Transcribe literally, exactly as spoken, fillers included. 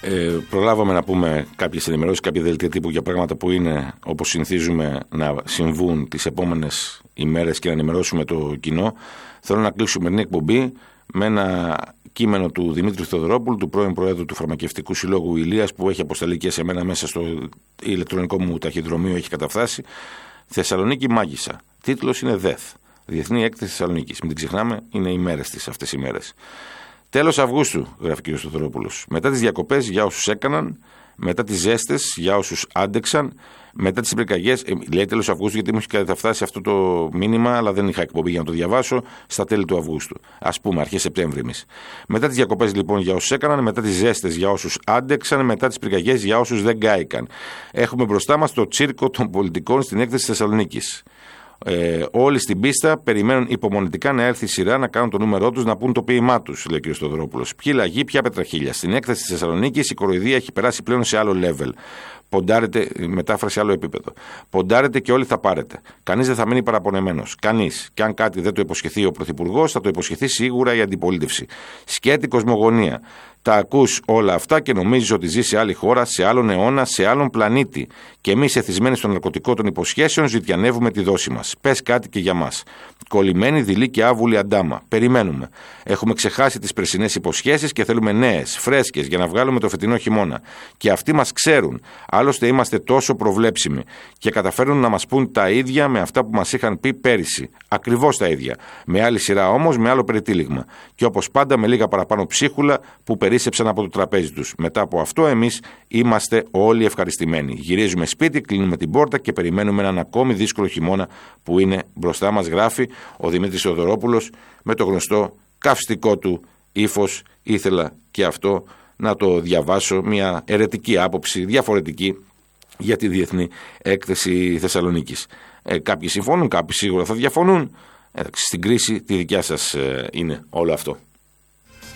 Ε, προλάβαμε να πούμε κάποιες ενημερώσεις, κάποια δελτία τύπου για πράγματα που είναι όπως συνηθίζουμε να συμβούν τις επόμενες ημέρες και να ενημερώσουμε το κοινό. Θέλω να κλείσουμε την εκπομπή με ένα κείμενο του Δημήτρη Θεοδωρόπουλου, του πρώην Προέδρου του Φαρμακευτικού Συλλόγου Ηλίας, που έχει αποσταλεί και σε μένα μέσα στο ηλεκτρονικό μου ταχυδρομείο, έχει καταφτάσει. Θεσσαλονίκη μάγισσα. Τίτλος είναι ΔΕΘ. Διεθνή Έκθεση Θεσσαλονίκης. Μην την ξεχνάμε, είναι οι μέρες της αυτές οι μέρες. Τέλος Αυγούστου, γράφει ο κ. Θεοδωρόπουλος. Μετά τις διακοπές για όσους έκαναν, μετά τις ζέστες για όσους άντεξαν, μετά τις πυρκαγιές. Ε, λέει τέλος Αυγούστου, γιατί μου έχει καταφτάσει αυτό το μήνυμα, αλλά δεν είχα εκπομπή για να το διαβάσω, στα τέλη του Αυγούστου. Ας πούμε, αρχές Σεπτέμβρη εμείς. Μετά τις διακοπές λοιπόν για όσους έκαναν, μετά τις ζέστες για όσους άντεξαν, μετά τις πυρκαγιές για όσους δεν κάηκαν. Έχουμε μπροστά μας το τσίρκο των πολιτικών στην έκθεση Θεσσαλονίκης. Ε, όλοι στην πίστα περιμένουν υπομονετικά να έρθει η σειρά να κάνουν το νούμερό τους, να πούν το ποίημά τους, λέει ο κ. Στοδρόπουλος. Ποιοι λαγοί, ποια πετραχίλια. Στην έκθεση της Θεσσαλονίκης η κοροϊδία έχει περάσει πλέον σε άλλο level. Ποντάρετε, μετάφραση άλλο επίπεδο. Ποντάρετε και όλοι θα πάρετε. Κανείς δεν θα μείνει παραπονεμένος. Κανείς. Και αν κάτι δεν το υποσχεθεί ο Πρωθυπουργός, θα το υποσχεθεί σίγουρα η αντιπολίτευση. Σκέτη κοσμογονία. Τα ακούς όλα αυτά και νομίζεις ότι ζει σε άλλη χώρα, σε άλλον αιώνα, σε άλλον πλανήτη. Και εμείς, εθισμένοι στο ναρκωτικό των υποσχέσεων, ζητιανεύουμε τη δόση μας. Πες κάτι και για μας. Κολλημένη, δειλή και άβουλη αντάμα. Περιμένουμε. Έχουμε ξεχάσει τις περσινές υποσχέσεις και θέλουμε νέες, φρέσκες, για να βγάλουμε το φετινό χειμώνα. Και αυτοί μας ξέρουν. Άλλωστε είμαστε τόσο προβλέψιμοι. Και καταφέρνουν να μας πούν τα ίδια με αυτά που μας είχαν πει πέρυσι. Ακριβώς τα ίδια. Με άλλη σειρά όμως, με άλλο περιτύλιγμα. Και όπως πάντα με λίγα παραπάνω ψίχουλα που περίσσεψαν από το τραπέζι τους. Μετά από αυτό, εμείς είμαστε όλοι ευχαριστημένοι. Γυρίζουμε σπίτι, κλείνουμε την πόρτα και περιμένουμε έναν ακόμη δύσκολο χειμώνα που είναι μπροστά μας, γράφει ο Δημήτρης Θεοδωρόπουλος με το γνωστό καυστικό του ύφος. Ήθελα και αυτό να το διαβάσω, μια αιρετική άποψη, διαφορετική για τη Διεθνή Έκθεση Θεσσαλονίκης. Ε, κάποιοι συμφωνούν, κάποιοι σίγουρα θα διαφωνούν. Ε, στην κρίση τη δικιά σας ε, είναι όλο αυτό.